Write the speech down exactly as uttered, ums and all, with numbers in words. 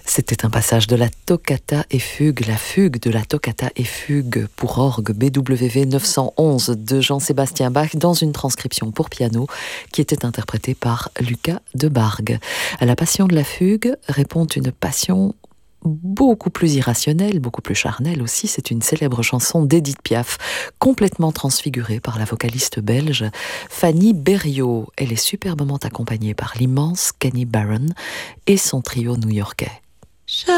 C'était un passage de la Toccata et Fugue, la fugue de la Toccata et Fugue pour orgue B W V neuf cent onze de Jean-Sébastien Bach dans une transcription pour piano qui était interprétée par Lucas de Bargue. À la passion de la fugue répond une passion beaucoup plus irrationnelle, beaucoup plus charnelle aussi. C'est une célèbre chanson d'Edith Piaf, complètement transfigurée par la vocaliste belge Fanny Berriot. Elle est superbement accompagnée par l'immense Kenny Barron et son trio new-yorkais.